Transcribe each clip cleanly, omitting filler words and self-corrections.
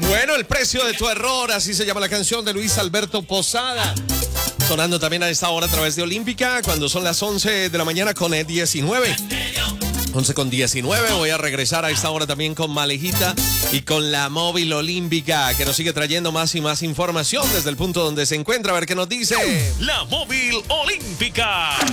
Bueno, el precio de tu error, así se llama la canción de Luis Alberto Posada. Sonando también a esta hora a través de Olímpica, cuando son las 11 de la mañana con 19. 11 con 19, voy a regresar a esta hora también con Malejita y con la móvil olímpica, que nos sigue trayendo más y más información desde el punto donde se encuentra. A ver qué nos dice. La móvil olímpica. A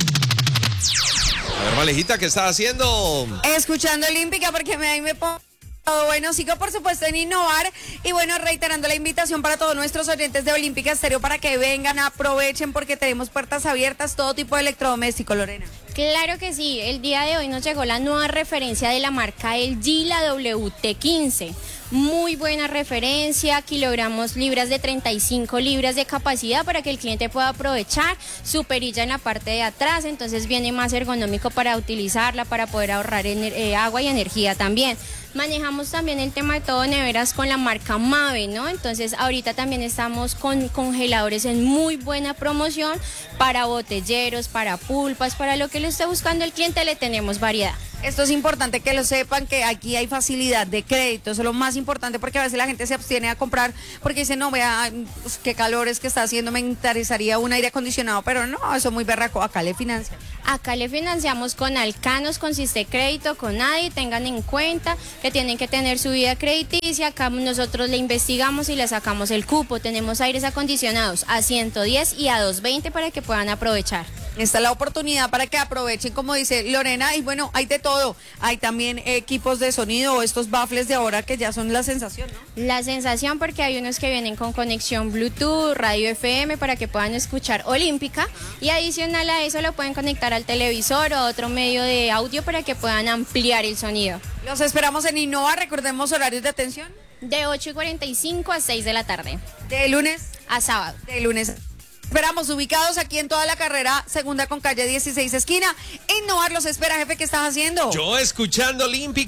ver, Malejita, ¿qué está haciendo? Escuchando Olímpica porque ahí me pongo... Bueno, sigo por supuesto en innovar y bueno, reiterando la invitación para todos nuestros oyentes de Olímpica Estéreo para que vengan, aprovechen porque tenemos puertas abiertas, todo tipo de electrodoméstico, Lorena. Claro que sí, el día de hoy nos llegó la nueva referencia de la marca LG, la WT15. Muy buena referencia, kilogramos libras de 35 libras de capacidad para que el cliente pueda aprovechar su perilla en la parte de atrás, entonces viene más ergonómico para utilizarla, para poder ahorrar agua y energía también. Manejamos también el tema de todo neveras con la marca Mave, ¿no? Entonces ahorita también estamos con congeladores en muy buena promoción para botelleros, para pulpas, para lo que le esté buscando el cliente le tenemos variedad. Esto es importante que lo sepan, que aquí hay facilidad de crédito, eso es lo más importante porque a veces la gente se abstiene a comprar porque dice, no, vea, qué calores que está haciendo, me interesaría un aire acondicionado, pero no, eso es muy berraco, acá le financian. Acá le financiamos con Alcanos, con Siste Crédito, con Nadie, tengan en cuenta que tienen que tener su vida crediticia, acá nosotros le investigamos y le sacamos el cupo, tenemos aires acondicionados a 110 y a 220 para que puedan aprovechar. Esta es la oportunidad para que aprovechen, como dice Lorena, y bueno, hay de todo. Hay también equipos de sonido o estos baffles de ahora que ya son la sensación, ¿no? La sensación porque hay unos que vienen con conexión Bluetooth, radio FM para que puedan escuchar Olímpica y adicional a eso lo pueden conectar al televisor o a otro medio de audio para que puedan ampliar el sonido. Los esperamos en Innova, recordemos horarios de atención. De 8:45 a 6 de la tarde. De lunes a sábado. De lunes. Esperamos ubicados aquí en toda la carrera segunda con calle 16 esquina. Innovar los espera, jefe, ¿qué estás haciendo? Yo escuchando Olímpica.